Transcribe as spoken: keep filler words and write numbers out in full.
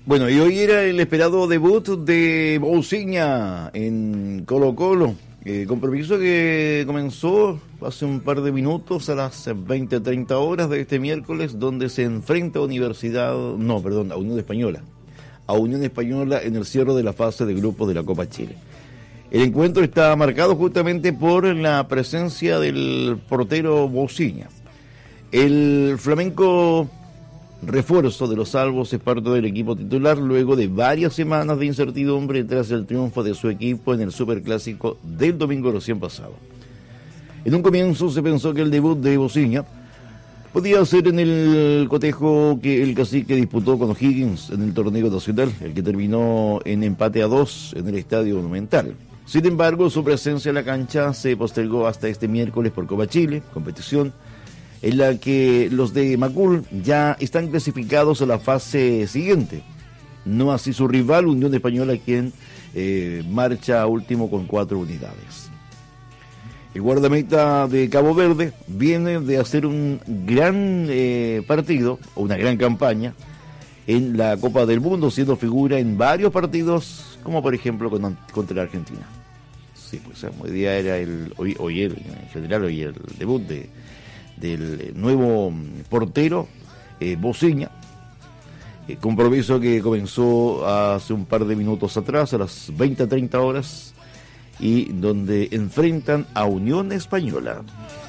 Bueno, y hoy era el esperado debut de Bousiña en Colo-Colo. Eh, compromiso que comenzó hace un par de minutos a las veinte treinta horas de este miércoles, donde se enfrenta a Universidad, no, perdón, a Unión Española. A Unión Española en el cierre de la fase de grupos de la Copa Chile. El encuentro está marcado justamente por la presencia del portero Bousiña. El flamenco refuerzo de los salvos es parte del equipo titular luego de varias semanas de incertidumbre tras el triunfo de su equipo en el Superclásico del domingo recién pasado. En un comienzo se pensó que el debut de Bousiña podía ser en el cotejo que el Cacique disputó con O'Higgins en el torneo nacional, el que terminó en empate a dos en el Estadio Monumental. Sin embargo, su presencia en la cancha se postergó hasta este miércoles por Copa Chile, competición en la que los de Macul ya están clasificados a la fase siguiente. No así su rival, Unión Española, quien eh, marcha último con cuatro unidades. El guardameta de Cabo Verde viene de hacer un gran eh, partido, o una gran campaña, en la Copa del Mundo, siendo figura en varios partidos, como por ejemplo con, contra la Argentina. Sí, pues hoy día era el, hoy, hoy el, en general hoy el debut de del nuevo portero eh, Bousiña, eh, compromiso que comenzó hace un par de minutos atrás, a las veinte treinta horas, y donde enfrentan a Unión Española.